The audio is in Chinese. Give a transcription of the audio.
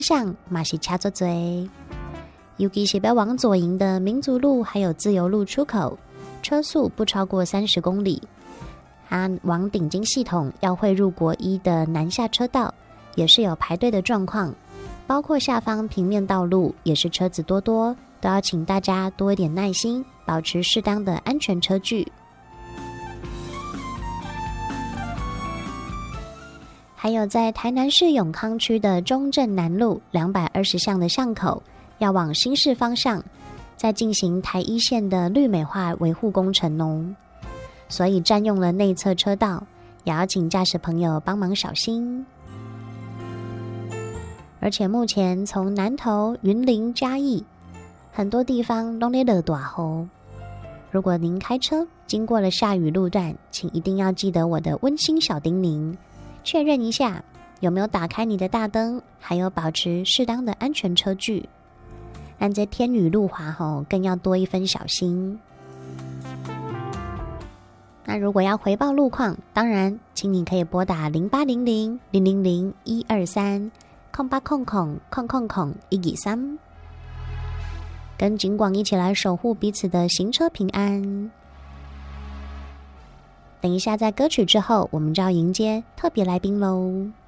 向嘛是掐做嘴，尤其是要往左营的民族路还有自由路出口，车速不超过30公里。往顶金系统要汇入国一的南下车道，也是有排队的状况，包括下方平面道路也是车子多，都要请大家多一点耐心，保持适当的安全车距。还有在台南市永康区的中正南路220巷的巷口，要往新市方向，在进行台一线的绿美化维护工程哦，所以占用了内侧车道，也要请驾驶朋友帮忙小心。而且目前从南投、云林、嘉义很多地方都在落大雨，如果您开车经过了下雨路段，请一定要记得我的温馨小叮咛，确认一下有没有打开你的大灯，还有保持适当的安全车距。但这天雨路滑更要多一分小心。那如果要回报路况，当然请你可以拨打0800-000-123-0800-123，跟警广一起来守护彼此的行车平安。等一下在歌曲之后，我们就要迎接特别来宾喽。